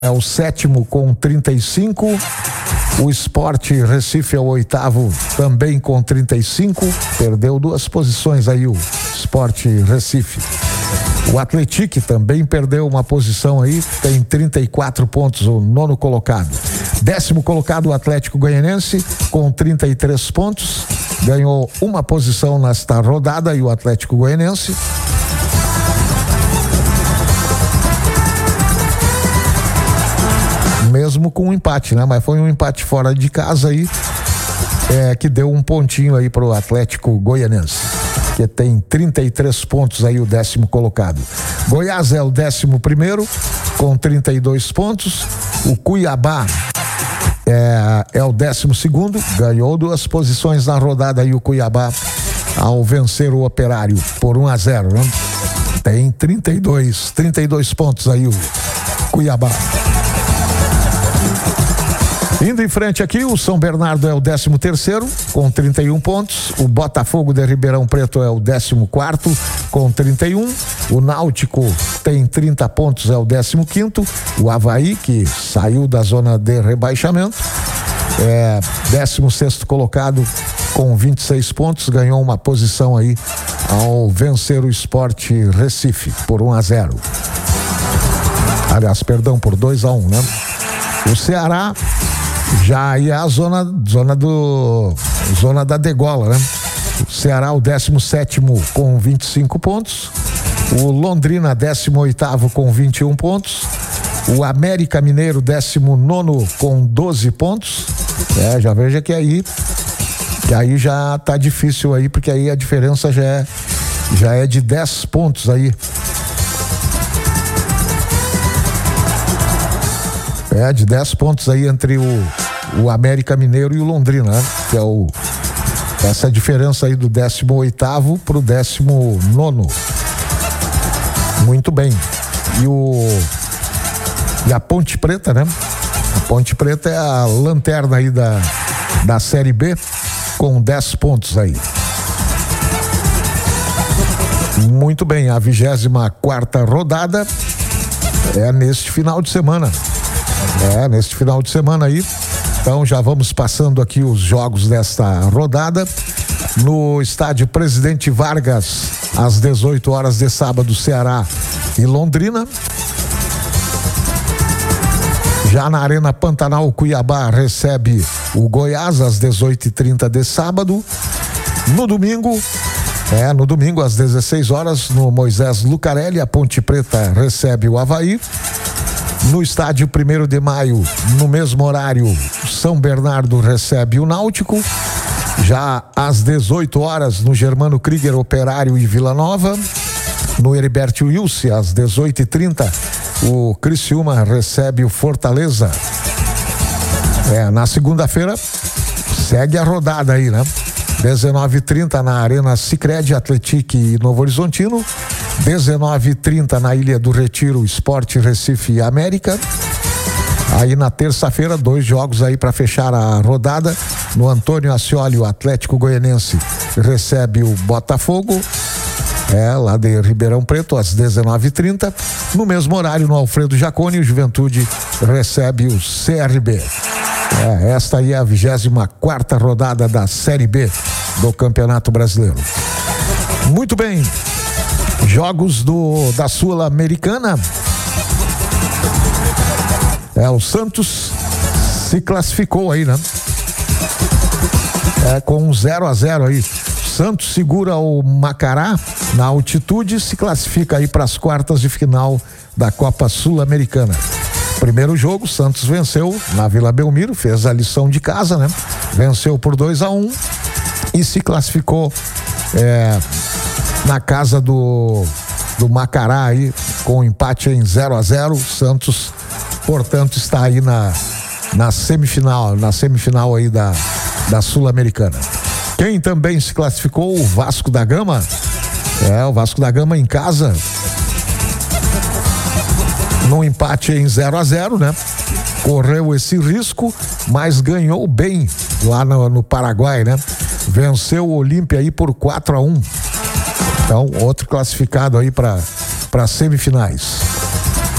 é o sétimo com 35. O Sport Recife é o oitavo, também com 35. Perdeu 2 posições aí o Sport Recife. O Atlético também perdeu uma posição aí, tem 34 pontos, o 9º colocado. 10º colocado o Atlético Goianense com 33 pontos. Ganhou uma posição nesta rodada e o Atlético Goianense. Mesmo com um empate, né? Mas foi um empate fora de casa aí, que deu um pontinho aí pro Atlético Goianense, que tem 33 pontos aí, o 10º colocado. Goiás é o 11º com 32 pontos. O Cuiabá é o 12º, ganhou 2 posições na rodada aí o Cuiabá ao vencer o Operário por 1-0, né? Tem 32 pontos aí o Cuiabá. Indo em frente aqui, o São Bernardo é o 13º com 31 pontos. O Botafogo de Ribeirão Preto é o 14º com 31. O Náutico tem 30 pontos, é o 15º. O Avaí, que saiu da zona de rebaixamento, é 16º colocado com 26 pontos. Ganhou uma posição aí ao vencer o Sport Recife por 1-0. Aliás, perdão, por 2-1, né? O Ceará já ia a zona da degola, né? O Ceará, o 17º com 25 pontos. O Londrina, 18º com 21 pontos. O América Mineiro, 19º com 12 pontos. Já veja que aí já tá difícil aí, porque aí a diferença já é de 10 pontos aí. De 10 pontos aí entre o América Mineiro e o Londrina, né? Que é essa diferença aí do 18º pro 19º. Muito bem. E a Ponte Preta, né? A Ponte Preta é a lanterna aí da Série B, com 10 pontos aí. Muito bem, a 24ª rodada é neste final de semana. Neste final de semana aí. Então já vamos passando aqui os jogos desta rodada. No estádio Presidente Vargas, às 18 horas de sábado, Ceará e Londrina. Já na Arena Pantanal, Cuiabá recebe o Goiás às 18h30 de sábado. No domingo, às 16 horas, no Moisés Lucarelli, a Ponte Preta recebe o Avaí. No estádio 1º de Maio, no mesmo horário, São Bernardo recebe o Náutico. Já às 18 horas, no Germano Krieger, Operário e Vila Nova. No Heriberto Wilson, às 18h30, o Criciúma recebe o Fortaleza. Na segunda-feira, segue a rodada aí, né? 19h30 na Arena Sicredi, Atlético e Novo Horizontino. 19h30 na Ilha do Retiro, Sport Recife e América. Aí na terça-feira, 2 jogos aí para fechar a rodada. No Antônio Ascioli, o Atlético Goianense recebe o Botafogo, lá de Ribeirão Preto, às 19h30. No mesmo horário, no Alfredo Jaconi, o Juventude recebe o CRB. Esta aí é a 24ª rodada da Série B do Campeonato Brasileiro. Muito bem. Jogos da Sul-Americana. O Santos se classificou aí, né? Com um 0-0 aí. Santos segura o Macará na altitude e se classifica aí para as quartas de final da Copa Sul-Americana. Primeiro jogo, Santos venceu na Vila Belmiro, fez a lição de casa, né? Venceu por 2-1 e se classificou na casa do Macará aí, com empate em 0-0. Santos, portanto, está aí na semifinal aí da Sul-Americana. Quem também se classificou, o Vasco da Gama. O Vasco da Gama em casa, num empate em 0-0, né? Correu esse risco, mas ganhou bem lá no Paraguai, né? Venceu o Olímpia aí por 4-1. Então, outro classificado aí para semifinais.